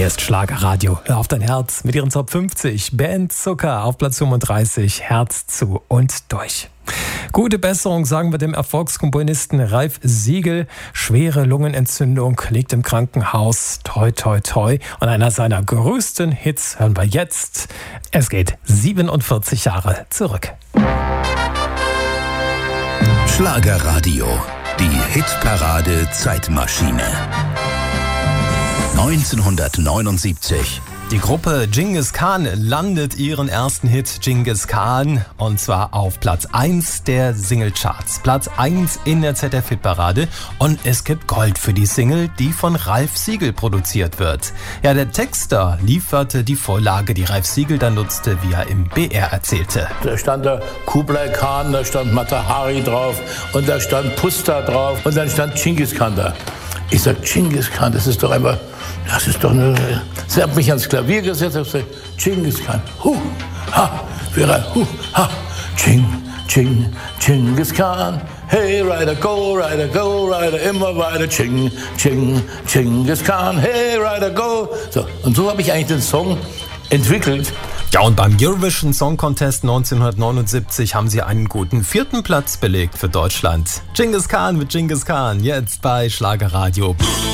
Hier ist Schlagerradio. Hör auf dein Herz mit ihren Top 50. Band Zucker auf Platz 35. Herz zu und durch. Gute Besserung sagen wir dem Erfolgskomponisten Ralf Siegel. Schwere Lungenentzündung, liegt im Krankenhaus. Toi, toi, toi. Und einer seiner größten Hits hören wir jetzt. Es geht 47 Jahre zurück. Schlagerradio. Die Hitparade Zeitmaschine. 1979. Die Gruppe Dschingis Khan landet ihren ersten Hit Dschingis Khan und zwar auf Platz 1 der Singlecharts. Platz 1 in der ZDF-Hitparade und es gibt Gold für die Single, die von Ralf Siegel produziert wird. Ja, der Texter lieferte die Vorlage, die Ralf Siegel dann nutzte, wie er im BR erzählte. Da stand der Kublai Khan, da stand Mata Hari drauf und da stand Pusta drauf und dann stand Dschingis Khan da. Ich sag, Dschingis Khan, das ist doch einfach, das ist doch eine... Sie hat mich ans Klavier gesetzt und gesagt, Dschingis Khan, hu, ha, hu, ha, Dschingis Khan, hey Rider, go, Rider, immer weiter, Dschingis Khan, hey Rider, go. So, und so habe ich eigentlich den Song entwickelt. Ja, und beim Eurovision Song Contest 1979 haben sie einen guten 4. Platz belegt für Deutschland. Dschingis Khan mit Dschingis Khan, jetzt bei Schlagerradio.